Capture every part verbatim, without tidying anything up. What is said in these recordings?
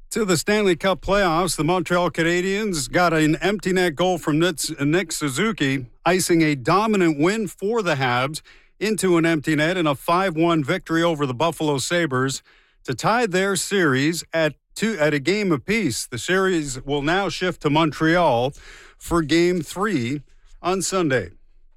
To the Stanley Cup playoffs, the Montreal Canadiens got an empty net goal from Nick Suzuki, icing a dominant win for the Habs into an empty net in a five one victory over the Buffalo Sabres to tie their series at two at a game apiece. The series will now shift to Montreal for Game three on Sunday.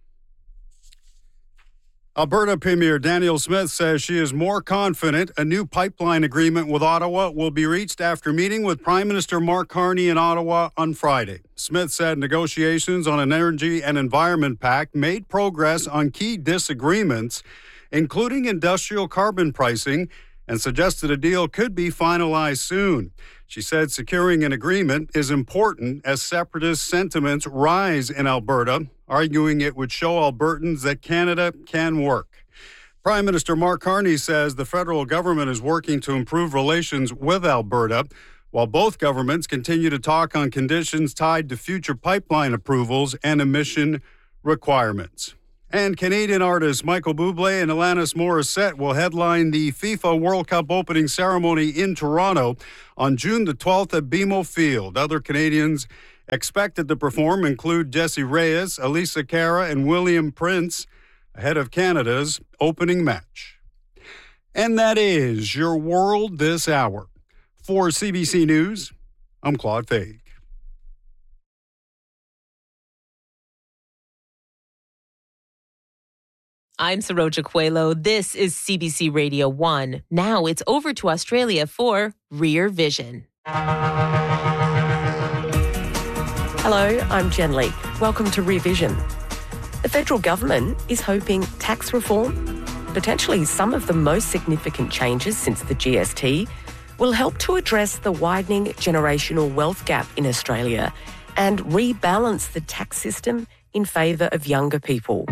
Alberta Premier Danielle Smith says she is more confident a new pipeline agreement with Ottawa will be reached after meeting with Prime Minister Mark Carney in Ottawa on Friday. Smith said negotiations on an energy and environment pact made progress on key disagreements, including industrial carbon pricing, and suggested a deal could be finalized soon. She said securing an agreement is important as separatist sentiments rise in Alberta, arguing it would show Albertans that Canada can work. Prime Minister Mark Carney says the federal government is working to improve relations with Alberta, while both governments continue to talk on conditions tied to future pipeline approvals and emission requirements. And Canadian artists Michael Bublé and Alanis Morissette will headline the FIFA World Cup opening ceremony in Toronto on June the twelfth at B M O Field. Other Canadians expected to perform include Jessie Reyes, Elisa Cara, and William Prince ahead of Canada's opening match. And that is your world this hour. For C B C News, I'm Claude Fay. I'm Saroja Coelho. This is C B C Radio one. Now it's over to Australia for Rear Vision. Hello, I'm Jen Leake. Welcome to Rear Vision. The federal government is hoping tax reform, potentially some of the most significant changes since the G S T, will help to address the widening generational wealth gap in Australia and rebalance the tax system in favour of younger people.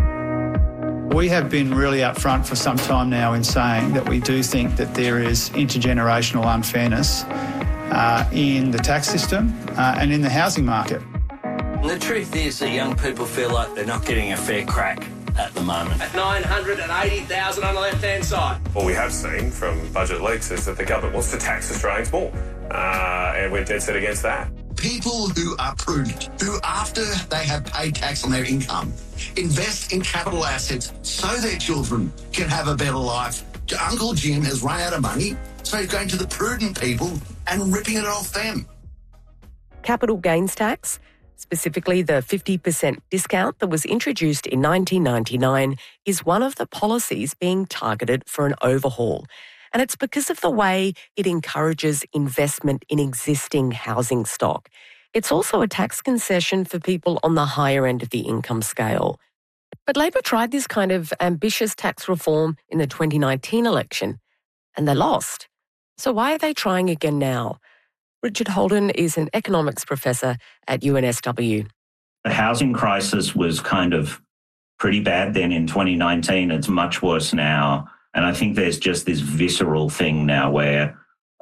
We have been really upfront for some time now in saying that we do think that there is intergenerational unfairness uh, in the tax system uh, and in the housing market. The truth is that young people feel like they're not getting a fair crack at the moment. At nine hundred eighty thousand on the left-hand side. What we have seen from budget leaks is that the government wants to tax Australians more, uh, and we're dead set against that. People who are prudent, who after they have paid tax on their income, invest in capital assets so their children can have a better life. Uncle Jim has run out of money, so he's going to the prudent people and ripping it off them. Capital gains tax, specifically the fifty percent discount that was introduced in nineteen ninety-nine, is one of the policies being targeted for an overhaul. And it's because of the way it encourages investment in existing housing stock. It's also a tax concession for people on the higher end of the income scale. But Labor tried this kind of ambitious tax reform in the twenty nineteen election, and they lost. So why are they trying again now? Richard Holden is an economics professor at U N S W. The housing crisis was kind of pretty bad then in twenty nineteen. It's much worse now. And I think there's just this visceral thing now where,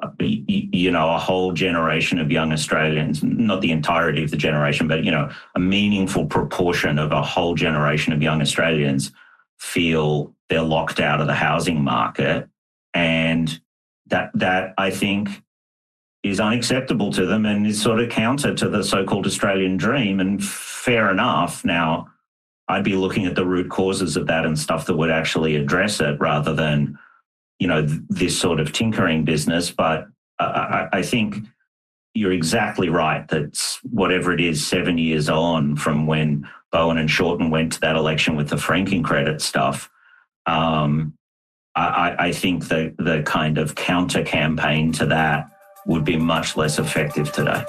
you know, a whole generation of young Australians, not the entirety of the generation, but, you know, a meaningful proportion of a whole generation of young Australians feel they're locked out of the housing market. And that, that I think, is unacceptable to them and is sort of counter to the so-called Australian dream. And fair enough. Now, I'd be looking at the root causes of that and stuff that would actually address it rather than, you know, th- this sort of tinkering business. But I, I think you're exactly right that whatever it is, seven years on from when Bowen and Shorten went to that election with the franking credit stuff, um, I, I think the, the kind of counter campaign to that would be much less effective today.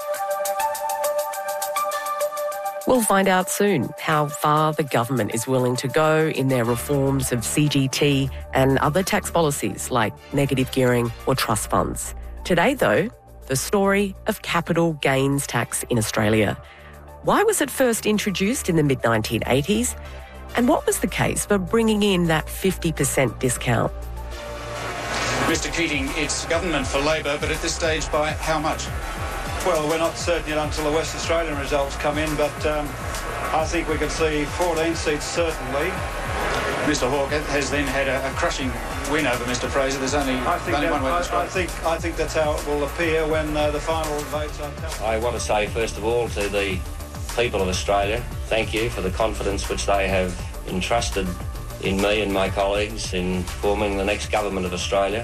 We'll find out soon how far the government is willing to go in their reforms of C G T and other tax policies like negative gearing or trust funds. Today, though, the story of capital gains tax in Australia. Why was it first introduced in the mid nineteen eighties? And what was the case for bringing in that fifty percent discount? Mister Keating, it's government for Labor, but at this stage, by how much? Well, we're not certain yet until the West Australian results come in, but um, I think we could see fourteen seats certainly. Mister Hawke has then had a, a crushing win over Mister Fraser. There's only, I think, only that, one way to I, describe I, think, I think that's how it will appear when uh, the final votes are tallied. I want to say, first of all, to the people of Australia, thank you for the confidence which they have entrusted in me and my colleagues in forming the next government of Australia.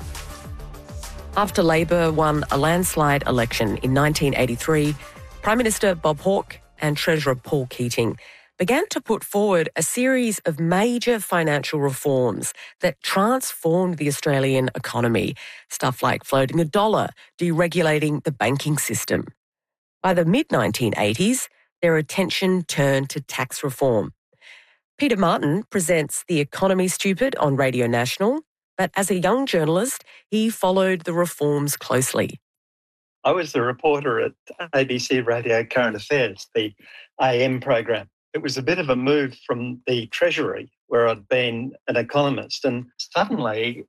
After Labor won a landslide election in nineteen eighty-three, Prime Minister Bob Hawke and Treasurer Paul Keating began to put forward a series of major financial reforms that transformed the Australian economy, stuff like floating a dollar, deregulating the banking system. By the mid nineteen eighties, their attention turned to tax reform. Peter Martin presents The Economy Stupid on Radio National, but as a young journalist, he followed the reforms closely. I was the reporter at A B C Radio Current Affairs, the A M program. It was a bit of a move from the Treasury, where I'd been an economist, and suddenly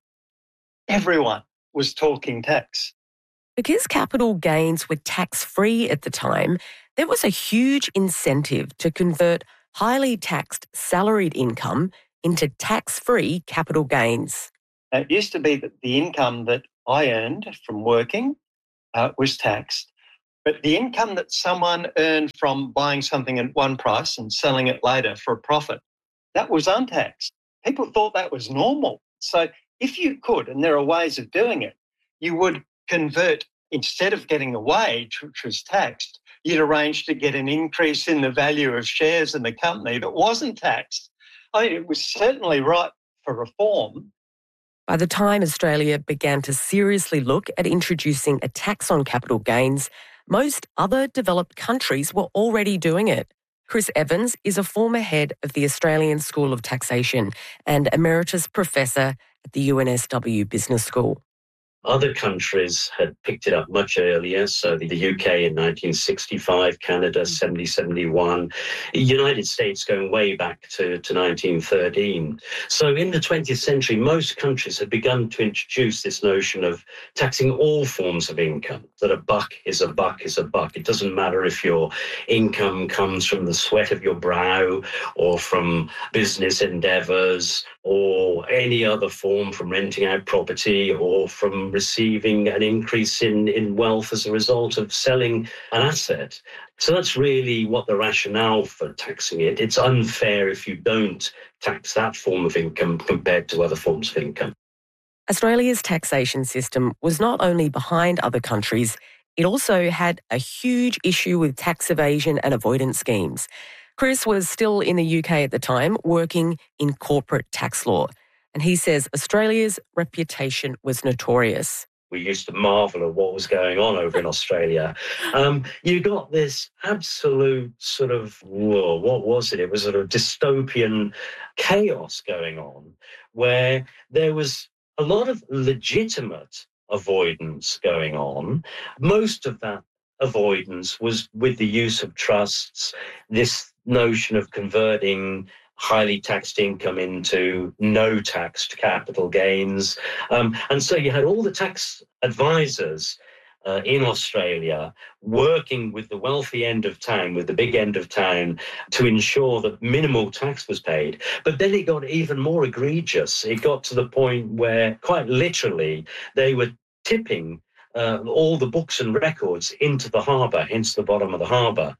everyone was talking tax. Because capital gains were tax-free at the time, there was a huge incentive to convert highly taxed salaried income into tax-free capital gains. It used to be that the income that I earned from working uh, was taxed, but the income that someone earned from buying something at one price and selling it later for a profit, that was untaxed. People thought that was normal. So if you could, and there are ways of doing it, you would convert, instead of getting a wage, which was taxed, you'd arrange to get an increase in the value of shares in the company that wasn't taxed. I mean, it was certainly ripe for reform. By the time Australia began to seriously look at introducing a tax on capital gains, most other developed countries were already doing it. Chris Evans is a former head of the Australian School of Taxation and emeritus professor at the U N S W Business School. Other countries had picked it up much earlier, so the U K in nineteen sixty-five, Canada seventy seventy-one, United States going way back to, to nineteen thirteen. So in the twentieth century, most countries had begun to introduce this notion of taxing all forms of income, that a buck is a buck is a buck. It doesn't matter if your income comes from the sweat of your brow or from business endeavours or any other form, from renting out property or from receiving an increase in, in wealth as a result of selling an asset. So that's really what the rationale for taxing it. It's unfair if you don't tax that form of income compared to other forms of income. Australia's taxation system was not only behind other countries, it also had a huge issue with tax evasion and avoidance schemes. Chris was still in the U K at the time, working in corporate tax law. And he says Australia's reputation was notorious. We used to marvel at what was going on over in Australia. Um, you got this absolute sort of, whoa, what was it? It was sort of dystopian chaos going on where there was a lot of legitimate avoidance going on. Most of that avoidance was with the use of trusts, this notion of converting highly taxed income into no taxed capital gains. Um, and so you had all the tax advisors uh, in Australia working with the wealthy end of town, with the big end of town, to ensure that minimal tax was paid. But then it got even more egregious. It got to the point where, quite literally, they were tipping uh, all the books and records into the harbour, into the bottom of the harbour,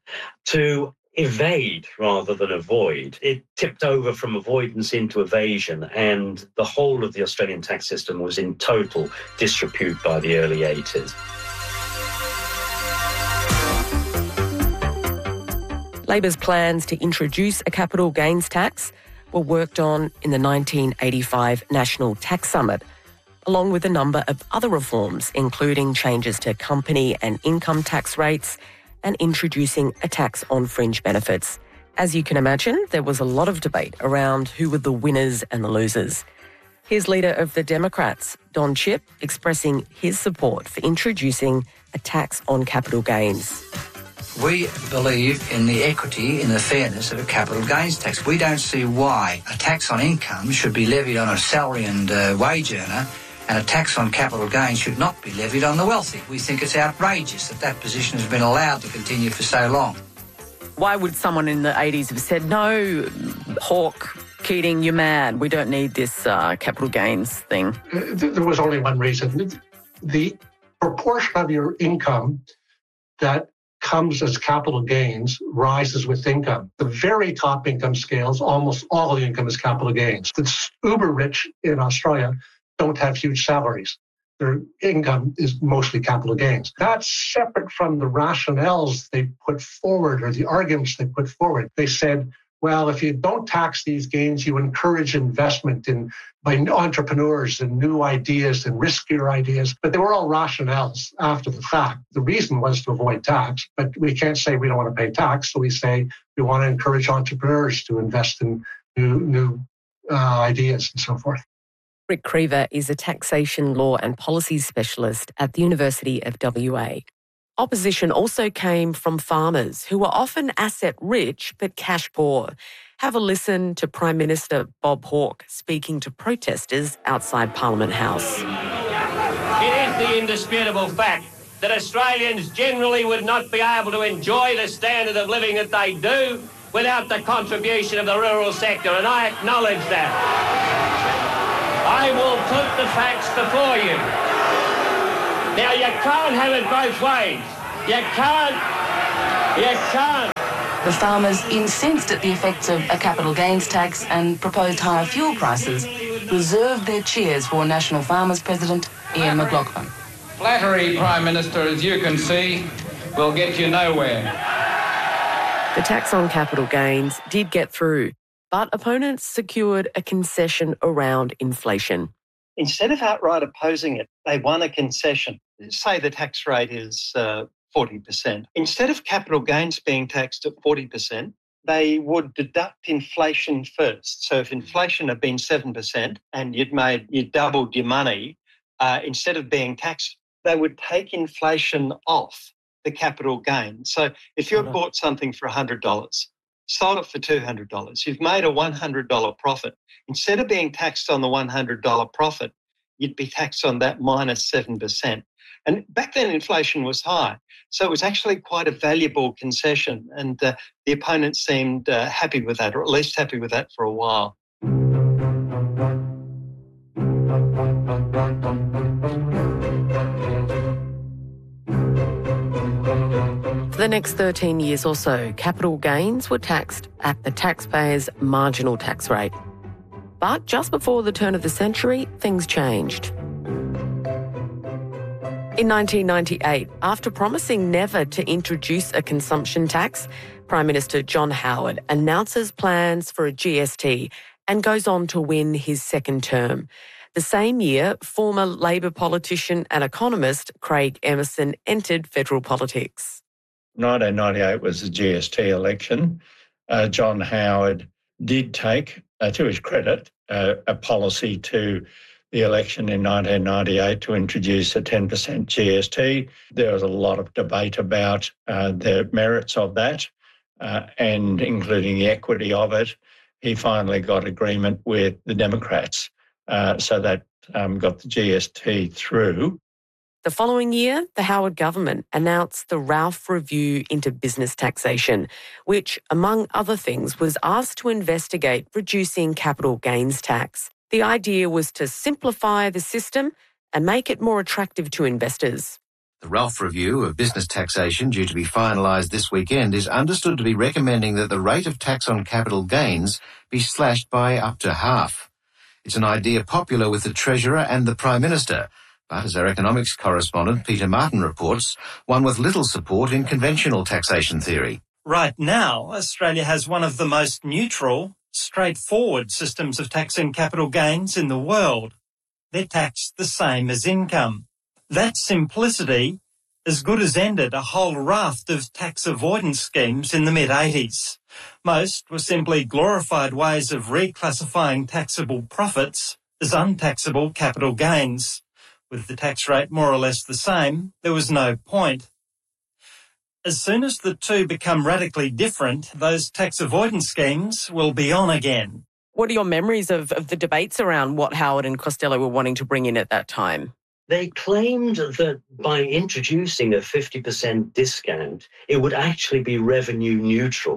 to evade rather than avoid. It tipped over from avoidance into evasion, and the whole of the Australian tax system was in total disrepute by the early eighties. Labor's plans to introduce a capital gains tax were worked on in the nineteen eighty-five National Tax Summit, along with a number of other reforms, including changes to company and income tax rates and introducing a tax on fringe benefits. As you can imagine, there was a lot of debate around who were the winners and the losers. Here's leader of the Democrats, Don Chipp, expressing his support for introducing a tax on capital gains. We believe in the equity, in the fairness of a capital gains tax. We don't see why a tax on income should be levied on a salary and uh, wage earner, and a tax on capital gains should not be levied on the wealthy. We think it's outrageous that that position has been allowed to continue for so long. Why would someone in the eighties have said, no, Hawke, Keating, you're mad. We don't need this uh, capital gains thing. Uh, there was only one reason. The proportion of your income that comes as capital gains rises with income. The very top income scales, almost all of the income is capital gains. The uber rich in Australia don't have huge salaries. Their income is mostly capital gains. That's separate from the rationales they put forward or the arguments they put forward. They said, well, if you don't tax these gains, you encourage investment in by entrepreneurs and new ideas and riskier ideas. But they were all rationales after the fact. The reason was to avoid tax, but we can't say we don't want to pay tax. So we say we want to encourage entrepreneurs to invest in new, new uh, ideas and so forth. Rick Creever is a taxation law and policy specialist at the University of W A. Opposition also came from farmers who were often asset rich but cash poor. Have a listen to Prime Minister Bob Hawke speaking to protesters outside Parliament House. It is the indisputable fact that Australians generally would not be able to enjoy the standard of living that they do without the contribution of the rural sector, and I acknowledge that. I will put the facts before you. Now, you can't have it both ways. You can't. You can't. The farmers, incensed at the effects of a capital gains tax and proposed higher fuel prices, reserved their cheers for National Farmers President Ian McLaughlin. Flattery, Prime Minister, as you can see, will get you nowhere. The tax on capital gains did get through, but opponents secured a concession around inflation. Instead of outright opposing it, they won a concession. Say the tax rate is uh, forty percent. Instead of capital gains being taxed at forty percent, they would deduct inflation first. So if inflation had been seven percent and you'd made, you doubled your money, uh, instead of being taxed, they would take inflation off the capital gain. So if you had bought something for one hundred dollars, sold it for two hundred dollars, you've made a one hundred dollars profit. Instead of being taxed on the one hundred dollars profit, you'd be taxed on that minus seven percent. And back then inflation was high, so it was actually quite a valuable concession, and uh, the opponents seemed uh, happy with that, or at least happy with that for a while. For the next thirteen years or so, capital gains were taxed at the taxpayer's marginal tax rate. But just before the turn of the century, things changed. In nineteen ninety-eight, after promising never to introduce a consumption tax, Prime Minister John Howard announces plans for a G S T and goes on to win his second term. The same year, former Labor politician and economist Craig Emerson entered federal politics. nineteen ninety-eight was the G S T election. Uh, John Howard did take, uh, to his credit, uh, a policy to the election in nineteen ninety-eight to introduce a ten percent G S T. There was a lot of debate about uh, the merits of that uh, and including the equity of it. He finally got agreement with the Democrats, uh, so that um, got the G S T through. The following year, the Howard government announced the Ralph Review into business taxation, which, among other things, was asked to investigate reducing capital gains tax. The idea was to simplify the system and make it more attractive to investors. The Ralph Review of business taxation, due to be finalised this weekend, is understood to be recommending that the rate of tax on capital gains be slashed by up to half. It's an idea popular with the Treasurer and the Prime Minister, but as our economics correspondent Peter Martin reports, one with little support in conventional taxation theory. Right now, Australia has one of the most neutral, straightforward systems of taxing capital gains in the world. They're taxed the same as income. That simplicity as good as ended a whole raft of tax avoidance schemes in the mid-eighties. Most were simply glorified ways of reclassifying taxable profits as untaxable capital gains. With the tax rate more or less the same, there was no point. As soon as the two become radically different, those tax avoidance schemes will be on again. What are your memories of, of the debates around what Howard and Costello were wanting to bring in at that time? They claimed that by introducing a fifty percent discount, it would actually be revenue neutral.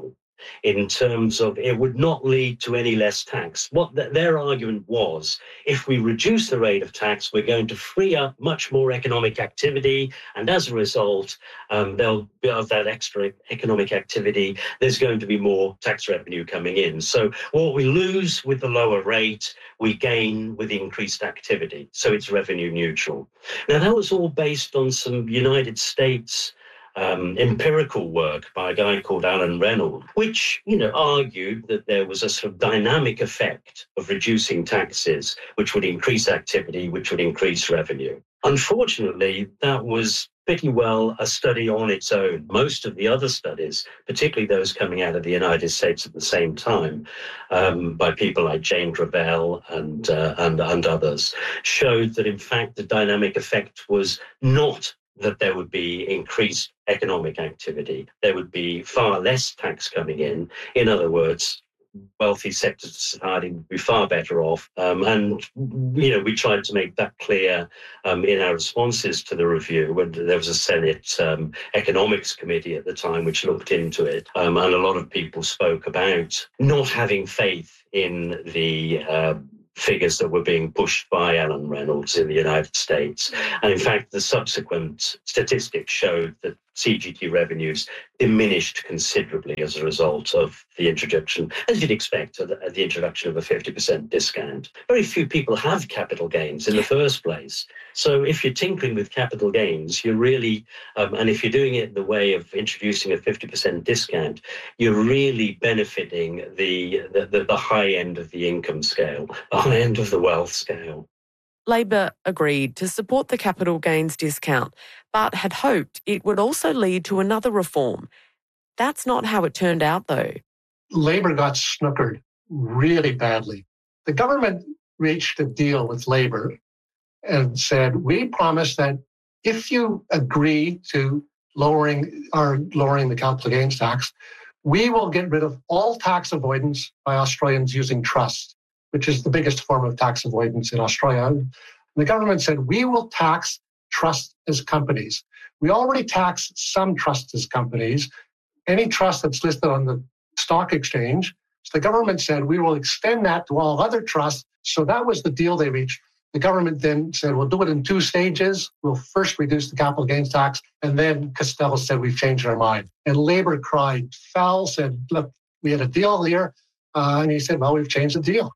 in terms of it would not lead to any less tax. What th- their argument was, if we reduce the rate of tax, we're going to free up much more economic activity, and as a result, um, there'll be of that extra economic activity, there's going to be more tax revenue coming in. So what we lose with the lower rate, we gain with increased activity. So it's revenue neutral. Now, that was all based on some United States Um, empirical work by a guy called Alan Reynolds, which, you know, argued that there was a sort of dynamic effect of reducing taxes, which would increase activity, which would increase revenue. Unfortunately, that was pretty well a study on its own. Most of the other studies, particularly those coming out of the United States at the same time, um, by people like Jane Gravel and, uh, and, and others, showed that, in fact, the dynamic effect was not that there would be increased economic activity. There would be far less tax coming in. In other words, wealthy sectors of society would be far better off. Um, and, you know, we tried to make that clear um, in our responses to the review. When there was a Senate um, Economics Committee at the time which looked into it. Um, and a lot of people spoke about not having faith in the uh, figures that were being pushed by Alan Reynolds in the United States. And in fact, the subsequent statistics showed that C G T revenues diminished considerably as a result of the introduction, as you'd expect, at the, at the introduction of a fifty percent discount. Very few people have capital gains in the first place. So if you're tinkering with capital gains, you're really, um, and if you're doing it in the way of introducing a fifty percent discount, you're really benefiting the, the, the, the high end of the income scale, the high end of the wealth scale. Labor agreed to support the capital gains discount, but had hoped it would also lead to another reform. That's not how it turned out, though. Labor got snookered really badly. The government reached a deal with Labor and said, we promise that if you agree to lowering or lowering the capital gains tax, we will get rid of all tax avoidance by Australians using trusts, which is the biggest form of tax avoidance in Australia. And the government said, we will tax trusts as companies. We already tax some trusts as companies, any trust that's listed on the stock exchange. So the government said, we will extend that to all other trusts. So that was the deal they reached. The government then said, we'll do it in two stages. We'll first reduce the capital gains tax. And then Costello said, we've changed our mind. And Labor cried foul, said, look, we had a deal here. Uh, and he said, well, we've changed the deal.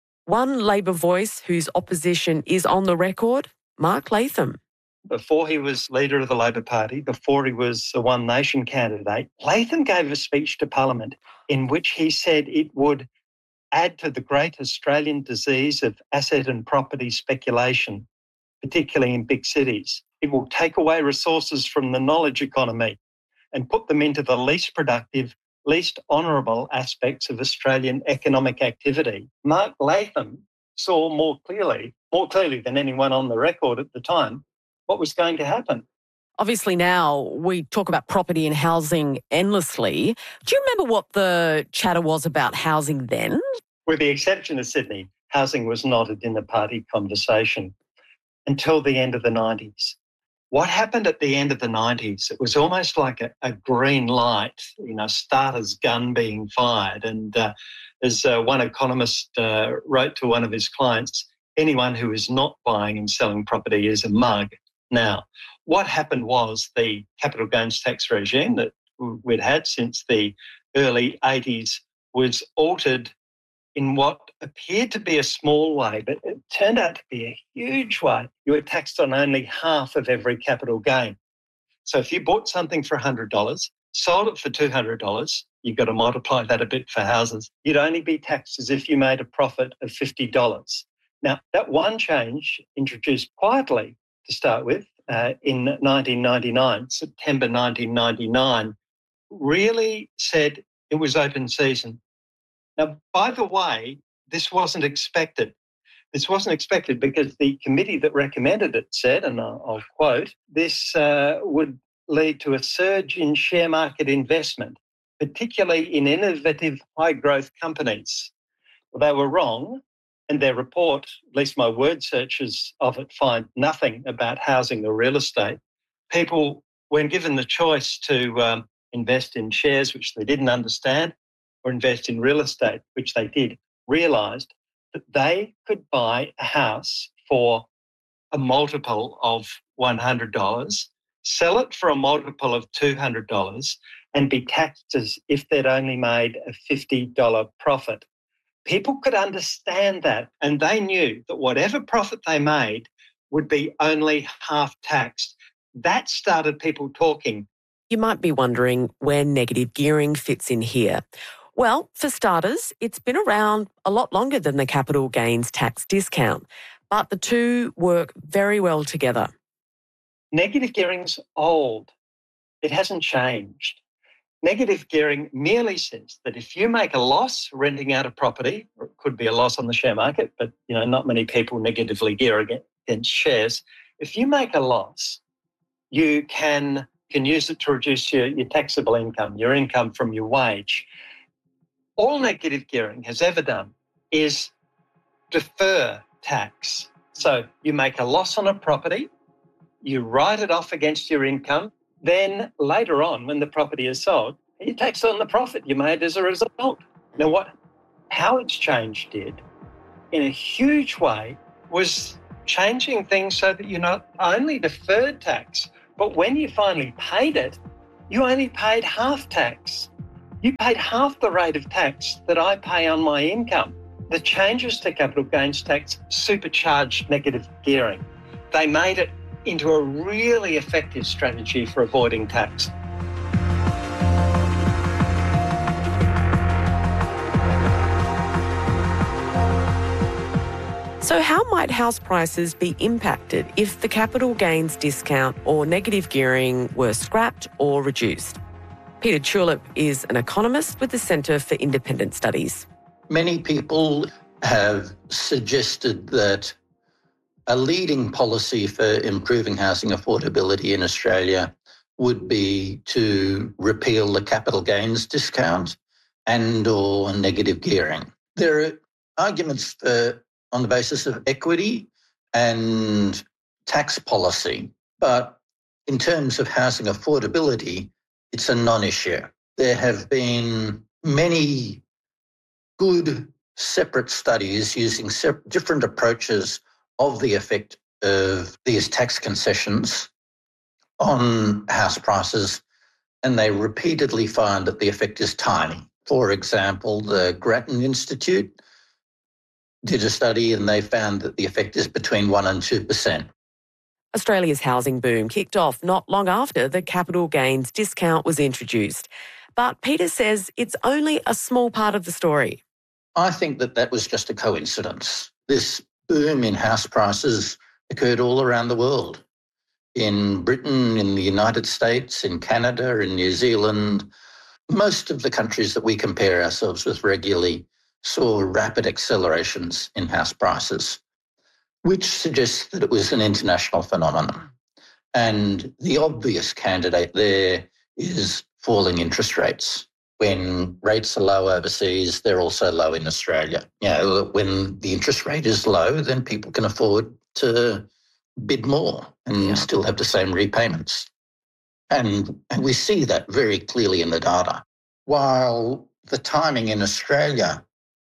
One Labor voice whose opposition is on the record, Mark Latham. Before he was leader of the Labor Party, before he was a One Nation candidate, Latham gave a speech to Parliament in which he said it would add to the great Australian disease of asset and property speculation, particularly in big cities. It will take away resources from the knowledge economy and put them into the least productive, least honourable aspects of Australian economic activity. Mark Latham saw more clearly, more clearly than anyone on the record at the time, what was going to happen. Obviously now we talk about property and housing endlessly. Do you remember what the chatter was about housing then? With the exception of Sydney, housing was not a dinner party conversation until the end of the nineties. What happened at the end of the nineties, it was almost like a, a green light, you know, starter's gun being fired. And uh, as uh, one economist uh, wrote to one of his clients, anyone who is not buying and selling property is a mug. Now, what happened was the capital gains tax regime that we'd had since the early eighties was altered in what appeared to be a small way, but it turned out to be a huge way. You were taxed on only half of every capital gain. So if you bought something for one hundred dollars, sold it for two hundred dollars, you've got to multiply that a bit for houses, you'd only be taxed as if you made a profit of fifty dollars. Now, that one change, introduced quietly to start with uh, in nineteen ninety-nine, September nineteen ninety-nine, really said it was open season. Now, by the way, this wasn't expected. This wasn't expected because the committee that recommended it said, and I'll, I'll quote, this uh, would lead to a surge in share market investment, particularly in innovative high-growth companies. Well, they were wrong, and their report, at least my word searches of it, find nothing about housing or real estate. People, when given the choice to um, invest in shares which they didn't understand, or invest in real estate, which they did, realised that they could buy a house for a multiple of one hundred dollars, sell it for a multiple of two hundred dollars, and be taxed as if they'd only made a fifty dollars profit. People could understand that, and they knew that whatever profit they made would be only half taxed. That started people talking. You might be wondering where negative gearing fits in here. Well, for starters, it's been around a lot longer than the capital gains tax discount, but the two work very well together. Negative gearing's old. It hasn't changed. Negative gearing merely says that if you make a loss renting out a property, or it could be a loss on the share market, but you know, not many people negatively gear against shares. If you make a loss, you can, can use it to reduce your, your taxable income, your income from your wage. All negative gearing has ever done is defer tax. So you make a loss on a property, you write it off against your income, then later on when the property is sold, you tax on the profit you made as a result. Now what, how it's changed did, in a huge way, was changing things so that you not only deferred tax, but when you finally paid it, you only paid half tax. You paid half the rate of tax that I pay on my income. The changes to capital gains tax supercharged negative gearing. They made it into a really effective strategy for avoiding tax. So how might house prices be impacted if the capital gains discount or negative gearing were scrapped or reduced? Peter Tulip is an economist with the Centre for Independent Studies. Many people have suggested that a leading policy for improving housing affordability in Australia would be to repeal the capital gains discount and or negative gearing. There are arguments for, on the basis of equity and tax policy, but in terms of housing affordability, it's a non-issue. There have been many good separate studies using separate, different approaches of the effect of these tax concessions on house prices, and they repeatedly find that the effect is tiny. For example, the Grattan Institute did a study and they found that the effect is between one and two percent. Australia's housing boom kicked off not long after the capital gains discount was introduced. But Peter says it's only a small part of the story. I think that that was just a coincidence. This boom in house prices occurred all around the world. In Britain, in the United States, in Canada, in New Zealand. Most of the countries that we compare ourselves with regularly saw rapid accelerations in house prices, which suggests that it was an international phenomenon. And the obvious candidate there is falling interest rates. When rates are low overseas, they're also low in Australia. You know, when the interest rate is low, then people can afford to bid more and yeah. still have the same repayments. And, and we see that very clearly in the data. While the timing in Australia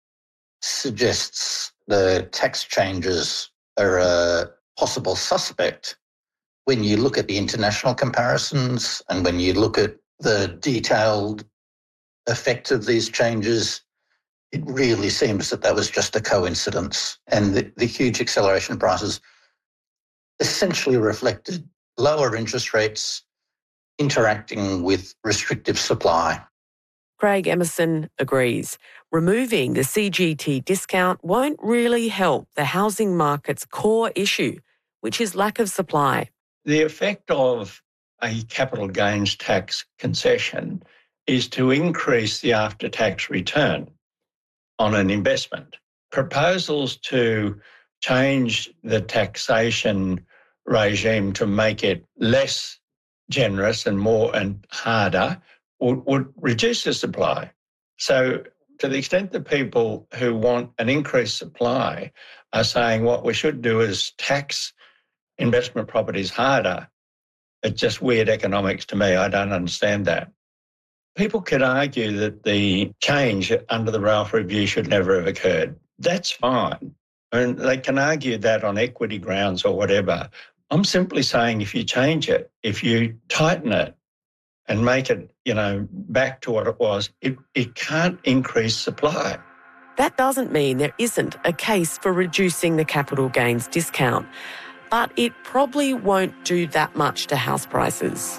suggests the tax changes are a possible suspect, when you look at the international comparisons and when you look at the detailed effect of these changes, it really seems that that was just a coincidence. And the, the huge acceleration in prices essentially reflected lower interest rates interacting with restrictive supply. Craig Emerson agrees. Removing the C G T discount won't really help the housing market's core issue, which is lack of supply. The effect of a capital gains tax concession is to increase the after-tax return on an investment. Proposals to change the taxation regime to make it less generous and more and harder would, would reduce the supply. So to the extent that people who want an increased supply are saying what we should do is tax investment properties harder, it's just weird economics to me. I don't understand that. people could argue that the change under the Ralph Review should never have occurred. That's fine. And they can argue that on equity grounds or whatever. I'm simply saying if you change it, if you tighten it and make it, you know, back to what it was, it, it can't increase supply. That doesn't mean there isn't a case for reducing the capital gains discount, but it probably won't do that much to house prices.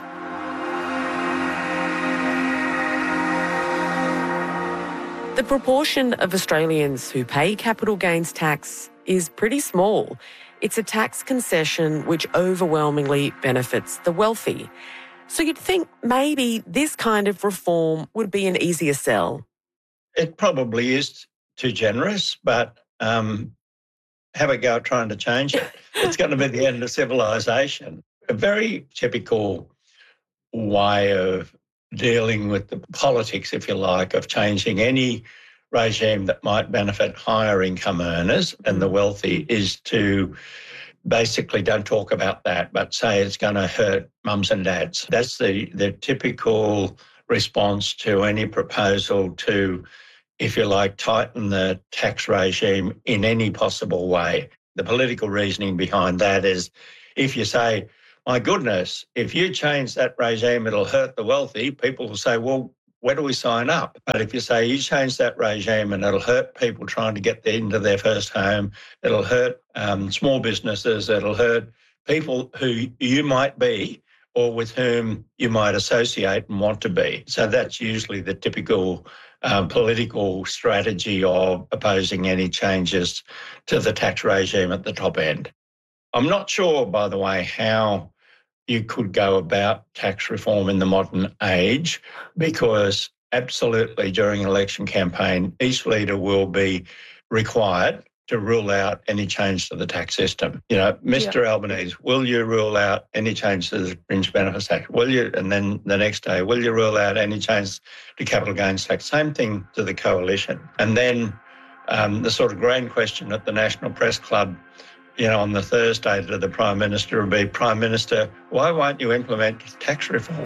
The proportion of Australians who pay capital gains tax is pretty small. It's a tax concession which overwhelmingly benefits the wealthy. So you'd think maybe this kind of reform would be an easier sell. It probably is too generous, but um, have a go at trying to change it. It's going to be the end of civilization. A very typical way of dealing with the politics, if you like, of changing any regime that might benefit higher income earners and the wealthy is to basically don't talk about that, but say it's going to hurt mums and dads. That's the, the typical response to any proposal to, if you like, tighten the tax regime in any possible way. The political reasoning behind that is if you say, my goodness, if you change that regime, it'll hurt the wealthy, people will say, well, where do we sign up? But if you say you change that regime and it'll hurt people trying to get into their first home, it'll hurt um, small businesses, it'll hurt people who you might be or with whom you might associate and want to be. So that's usually the typical um, political strategy of opposing any changes to the tax regime at the top end. I'm not sure, by the way, how you could go about tax reform in the modern age, because absolutely during an election campaign, each leader will be required to rule out any change to the tax system. You know, Mister Yeah. Albanese, will you rule out any change to the fringe benefits tax? Will you? And then the next day, will you rule out any change to capital gains tax? Same thing to the coalition. And then um, the sort of grand question at the National Press Club, you know, on the Thursday to the Prime Minister would be, Prime Minister, why won't you implement tax reform?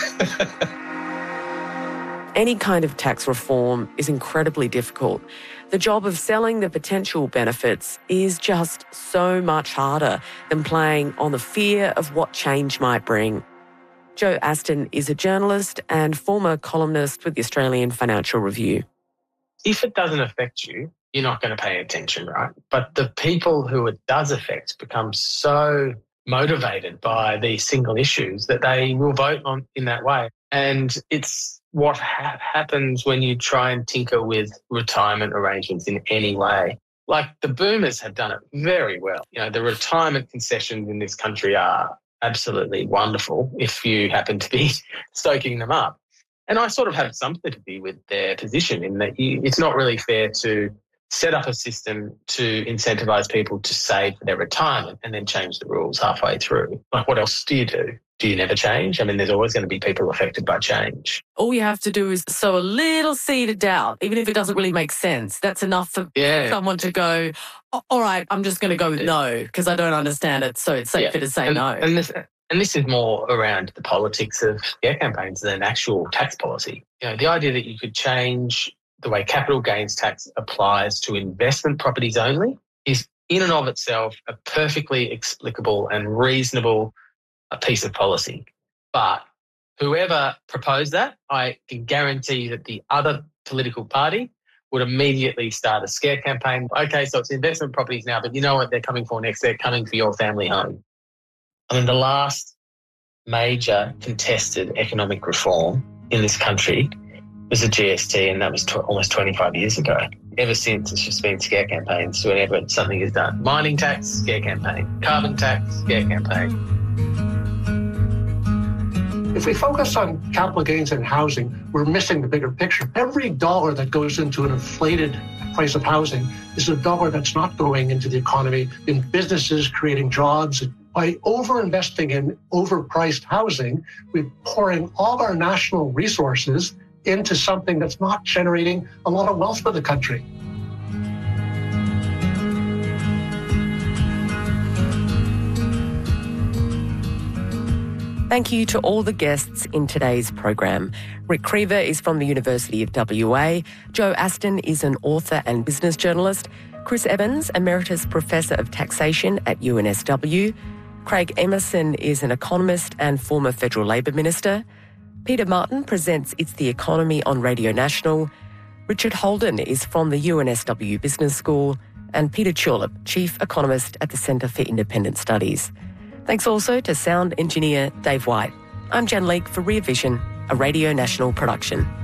Any kind of tax reform is incredibly difficult. The job of selling the potential benefits is just so much harder than playing on the fear of what change might bring. Joe Aston is a journalist and former columnist with the Australian Financial Review. If it doesn't affect you, you're not going to pay attention, right? But the people who it does affect become so motivated by these single issues that they will vote on in that way. And it's what ha- happens when you try and tinker with retirement arrangements in any way. Like the boomers have done it very well. You know, the retirement concessions in this country are absolutely wonderful if you happen to be stoking them up. And I sort of have some sympathy with their position in that you, it's not really fair to set up a system to incentivise people to save for their retirement and then change the rules halfway through. Like, what else do you do? Do you never change? I mean, there's always going to be people affected by change. All you have to do is sow a little seed of doubt, even if it doesn't really make sense. That's enough for yeah. someone to go, oh, all right, I'm just going to go with no because I don't understand it, so it's safer yeah. to say and, no. And this, and this is more around the politics of scare campaigns than actual tax policy. You know, the idea that you could change the way capital gains tax applies to investment properties only is in and of itself a perfectly explicable and reasonable a piece of policy. But whoever proposed that, I can guarantee that the other political party would immediately start a scare campaign. Okay, so it's investment properties now, but you know what they're coming for next? They're coming for your family home. I mean, the last major contested economic reform in this country was the G S T, and that was tw- almost twenty-five years ago. Ever since, it's just been scare campaigns whenever something is done. Mining tax, scare campaign. Carbon tax, scare campaign. If we focus on capital gains and housing, we're missing the bigger picture. Every dollar that goes into an inflated price of housing is a dollar that's not going into the economy, in businesses, creating jobs. By over-investing in overpriced housing, we're pouring all our national resources into something that's not generating a lot of wealth for the country. Thank you to all the guests in today's program. Rick Creever is from the University of W A. Joe Aston is an author and business journalist. Chris Evans, Emeritus Professor of Taxation at U N S W. Craig Emerson is an economist and former Federal Labor Minister. Peter Martin presents It's the Economy on Radio National. Richard Holden is from the U N S W Business School. And Peter Churlip, Chief Economist at the Centre for Independent Studies. Thanks also to sound engineer Dave White. I'm Jen Leake for Rear Vision, a Radio National production.